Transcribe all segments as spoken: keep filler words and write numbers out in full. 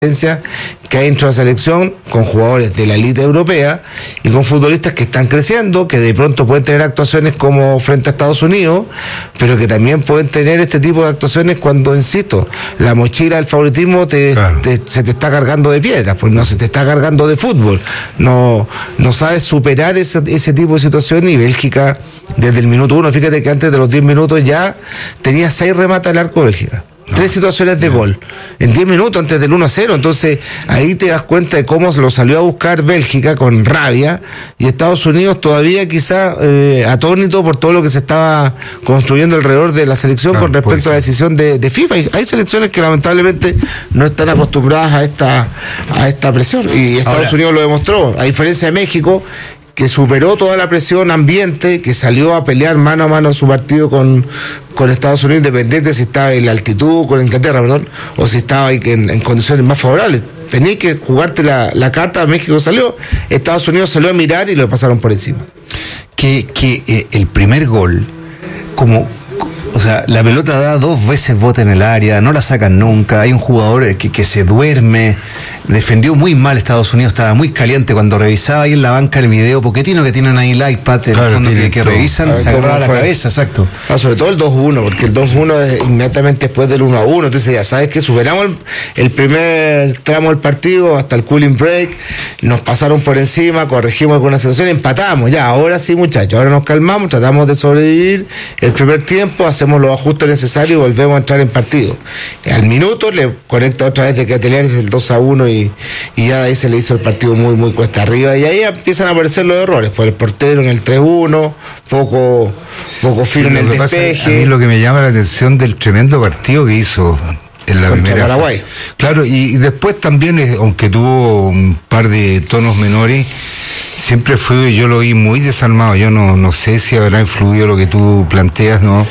que hay dentro de la selección con jugadores de la élite europea y con futbolistas que están creciendo, que de pronto pueden tener actuaciones como frente a Estados Unidos, pero que también pueden tener este tipo de actuaciones cuando, insisto, la mochila del favoritismo te, claro. te, se te está cargando de piedras, pues no se te está cargando de fútbol, no, no sabes superar ese, ese tipo de situación. Y Bélgica desde el minuto uno, fíjate que antes de los diez minutos ya tenía seis remates al arco Bélgica. No. Tres situaciones de gol en diez minutos antes del uno a cero. Entonces ahí te das cuenta de cómo lo salió a buscar Bélgica con rabia, y Estados Unidos todavía quizá eh, atónito por todo lo que se estaba construyendo alrededor de la selección, claro, con respecto a la decisión de, de FIFA. Y hay selecciones que lamentablemente no están acostumbradas a esta, a esta presión, y Estados Ahora, Unidos lo demostró, a diferencia de México, que superó toda la presión ambiente, que salió a pelear mano a mano en su partido con, con Estados Unidos, independiente si estaba en la altitud, con Inglaterra, perdón, o si estaba ahí en, en condiciones más favorables. Tenías que jugarte la, la carta. México salió, Estados Unidos salió a mirar y lo pasaron por encima. Que, que eh, el primer gol, como... O sea, la pelota da dos veces bote en el área, no la sacan nunca, hay un jugador que, que se duerme, defendió muy mal Estados Unidos, estaba muy caliente. Cuando revisaba ahí en la banca el video Pochettino, que tienen ahí el iPad, en claro, el fondo que, que revisan, se agarraba la cabeza, exacto. Ah, sobre todo el dos uno, porque el dos uno es inmediatamente después del uno a uno, entonces ya sabes que superamos el, el primer tramo del partido hasta el cooling break, nos pasaron por encima, corregimos alguna situación, empatamos, ya, ahora sí muchachos, ahora nos calmamos, tratamos de sobrevivir el primer tiempo, hacemos los ajustes necesarios y volvemos a entrar en partido. Al minuto le conecta otra vez de que es el dos a uno y, y ya ahí se le hizo el partido muy muy cuesta arriba, y ahí empiezan a aparecer los errores, pues el portero en el tres uno, poco poco firme en el despeje. Pasa, a mí lo que me llama la atención del tremendo partido que hizo en la contra primera Paraguay. Fase. Claro, y, y después también, aunque tuvo un par de tonos menores, siempre fue, yo lo vi muy desarmado. Yo no, no sé si habrá influido lo que tú planteas, ¿no?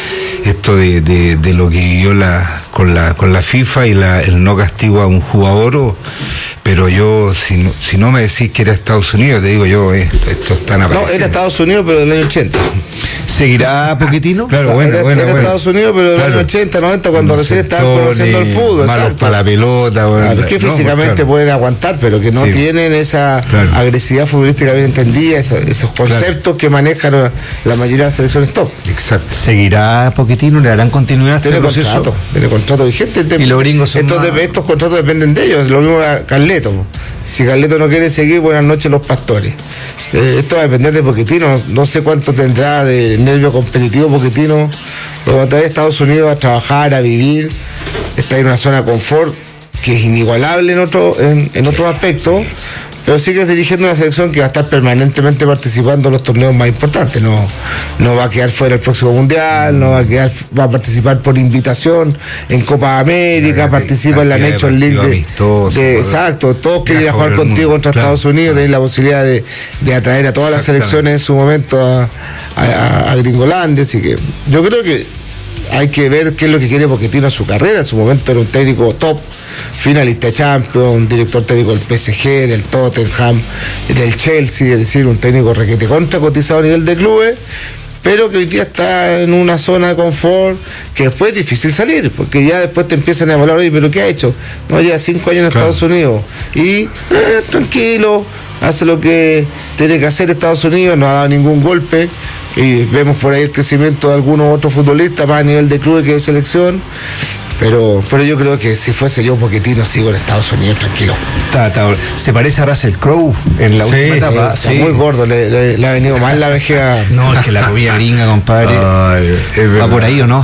Esto de, de, de lo que vivió la, con la con la FIFA y la, el no castigo a un jugador, o, pero yo, si no, si no me decís que era Estados Unidos, te digo yo, esto, esto están apareciendo. No, era Estados Unidos, pero del año ochenta. ¿Seguirá Pochettino? Claro, o sea, bueno, era, bueno, era bueno. Estados Unidos, pero del claro. año ochenta, noventa, cuando no recién estaban conociendo el fútbol. Malos exacto. para la pelota. Bueno, claro, es que no, físicamente claro. pueden aguantar, pero que no sí. tienen esa claro. agresividad futbolística bien entendida, esa, esos conceptos claro. que manejan la mayoría de las selecciones top. Exacto. ¿Seguirá Pochettino? ¿Le harán continuidad a este tiene proceso? Contrato, tiene contrato vigente. Y los gringos son estos, más... de, estos contratos dependen de ellos. Lo mismo a Carleto. Si Carleto no quiere seguir, buenas noches los pastores. Eh, esto va a depender de Pochettino. No, no sé cuánto tendrá de nervio competitivo Pochettino. Pero cuando va a Estados Unidos a trabajar, a vivir, está en una zona de confort que es inigualable en otro, en, en otros aspectos. Pero sigue dirigiendo una selección que va a estar permanentemente participando en los torneos más importantes. No, no va a quedar fuera el próximo mundial, no va a quedar, va a participar por invitación en Copa América, la, participa la, en la Nations League de, amistoso, de, exacto, todos quieren ir a jugar contigo mundo, contra claro, Estados Unidos, tener la posibilidad de, de atraer a todas las selecciones en su momento a, a, a, a Gringolandia, así que yo creo que hay que ver qué es lo que quiere Pochettino en su carrera. En su momento era un técnico top, finalista de Champions, director técnico del P S G, del Tottenham, del Chelsea, es decir, un técnico requete contra cotizado a nivel de clubes, pero que hoy día está en una zona de confort que después es difícil salir, porque ya después te empiezan a evaluar, oye, pero ¿qué ha hecho? No, lleva cinco años en claro. Estados Unidos y eh, tranquilo, hace lo que tiene que hacer Estados Unidos, no ha dado ningún golpe. Y vemos por ahí el crecimiento de algunos otros futbolistas más a nivel de club que de selección, pero pero yo creo que si fuese yo Pochettino sigo en Estados Unidos tranquilo. Está, está, se parece a Russell Crowe en la sí, última etapa. Eh, está sí. muy gordo, le, le, le ha venido mal la vejez. No, es que la comida gringa, compadre. Ay, va por ahí o no.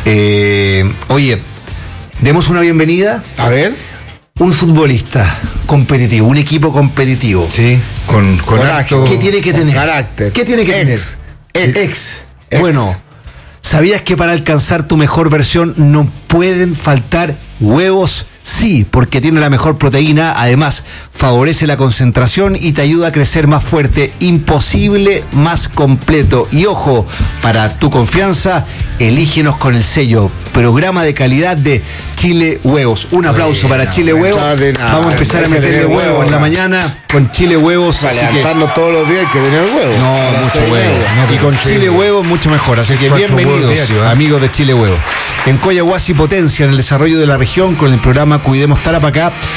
Eh, oye, demos una bienvenida. A ver. Un futbolista competitivo, un equipo competitivo. Sí, con, con, con acto, ¿qué tiene que tener? Carácter. ¿Qué tiene que ex, tener? Ex. Ex. Ex. Bueno, ¿sabías que para alcanzar tu mejor versión no pueden faltar huevos? Sí, porque tiene la mejor proteína, además favorece la concentración y te ayuda a crecer más fuerte, imposible más completo. Y ojo, para tu confianza, elígenos con el sello Programa de Calidad de Chile Huevos. Un aplauso para Chile Huevos. Vamos a empezar a meterle huevos en la mañana con Chile Huevos. Para levantarlo todos los días hay que tener huevos. No, mucho huevo. Y con Chile Huevos mucho mejor. Así que bienvenidos, amigos de Chile Huevos. En Coyahuasi potencia en el desarrollo de la región con el programa Cuidemos Tarapacá,